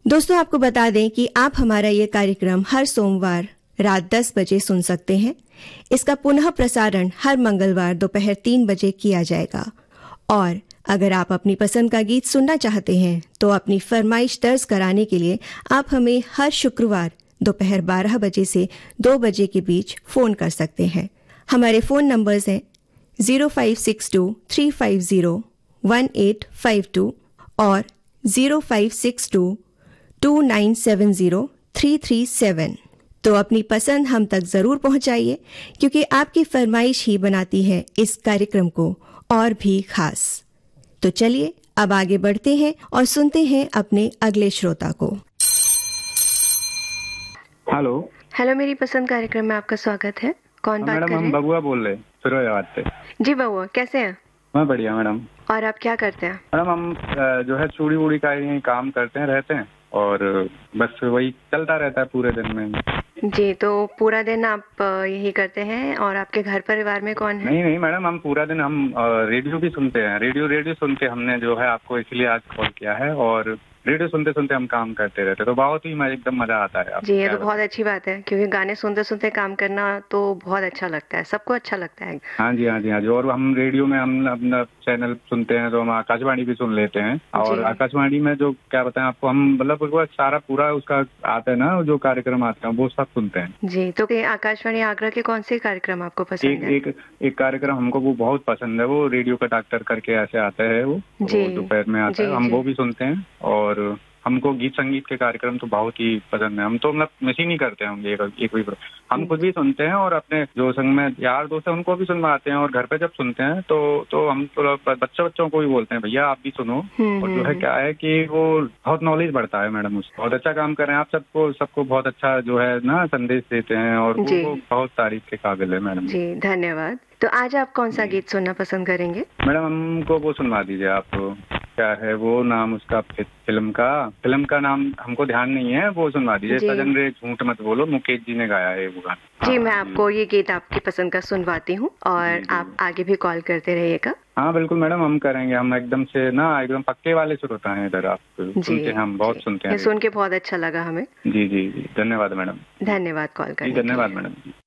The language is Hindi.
दोस्तों, आपको बता दें कि आप हमारा ये कार्यक्रम हर सोमवार रात 10 बजे सुन सकते हैं। इसका पुनः प्रसारण हर मंगलवार दोपहर 3 बजे किया जाएगा। और अगर आप अपनी पसंद का गीत सुनना चाहते हैं तो अपनी फरमाइश दर्ज कराने के लिए आप हमें हर शुक्रवार दोपहर 12 बजे से 2 बजे के बीच फ़ोन कर सकते हैं। हमारे फ़ोन नंबर्स हैं 0562-350-1852 और 0562-2970-337। तो अपनी पसंद हम तक ज़रूर पहुंचाइए, क्योंकि आपकी फरमाइश ही बनाती है इस कार्यक्रम को और भी खास। तो चलिए अब आगे बढ़ते हैं और सुनते हैं अपने अगले श्रोता को। हेलो। हेलो, मेरी पसंद कार्यक्रम में आपका स्वागत है। कौन बात कर रहे हैं? मैडम, हम बबुआ बोल रहे हैं फिरोजाबाद से। जी बबुआ, कैसे हैं? मैं बढ़िया मैडम। और आप क्या करते हैं? मैडम, हम जो है चूड़ी वूड़ी का यही काम करते हैं, रहते हैं, और बस वही चलता रहता है पूरे दिन में। जी, तो पूरा दिन आप यही करते हैं? और आपके घर परिवार में कौन है? नहीं मैडम, हम पूरा दिन हम रेडियो भी सुनते हैं। रेडियो सुन के हमने जो है आपको इसलिए आज कॉल किया है, और रेडियो सुनते सुनते हम काम करते रहते, तो बहुत ही एकदम मजा आता है। जी, ये तो बहुत अच्छी बात है, क्योंकि गाने सुनते सुनते काम करना तो बहुत अच्छा लगता है, सबको अच्छा लगता है। हाँ जी। और हम रेडियो में हम अपना चैनल सुनते हैं, तो हम आकाशवाणी भी सुन लेते हैं। और आकाशवाणी में जो क्या बताएं आपको, हम मतलब सारा पूरा उसका आता है ना, जो कार्यक्रम आते हैं वो सब सुनते हैं। जी, तो आकाशवाणी आगरा के कौन से कार्यक्रम आपको पसंद है? एक कार्यक्रम हमको वो बहुत पसंद है, वो रेडियो का डॉक्टर करके ऐसे आता है, वो दोपहर में आता है, हम वो भी सुनते हैं। और हमको गीत संगीत के कार्यक्रम तो बहुत ही पसंद है। हम तो मतलब मिस ही नहीं करते हैं, हम एक भी हम खुद भी सुनते हैं, और अपने जो संग में यार दोस्त हैं उनको भी सुनवाते हैं। और घर पे जब सुनते हैं तो हम थोड़ा बच्चों को भी बोलते हैं, भैया आप भी सुनो। और जो है क्या है कि वो बहुत नॉलेज बढ़ता है मैडम। उसको बहुत अच्छा काम कर रहे हैं आप, सबको बहुत अच्छा जो है ना संदेश देते हैं, और वो बहुत तारीफ के काबिल है मैडम। जी, धन्यवाद। तो आज आप कौन सा गीत सुनना पसंद करेंगे? मैडम, हमको वो सुनवा दीजिए आप, क्या है वो नाम उसका, फिल्म का नाम हमको ध्यान नहीं है, वो सुनवा दीजिए। सजन रे झूठ मत बोलो, मुकेश जी ने गाया है वो गाना। जी, मैं आपको ये गीत आपकी पसंद का सुनवाती हूँ, और आप आगे भी कॉल करते रहिएगा। हाँ बिल्कुल मैडम, हम करेंगे। हम एकदम से ना एकदम पक्के वाले श्रोता हैं इधर। आप सुनते हैं, हम बहुत सुनते हैं। सुन के बहुत अच्छा लगा हमें। जी, धन्यवाद मैडम। धन्यवाद कॉल करने के लिए। धन्यवाद मैडम।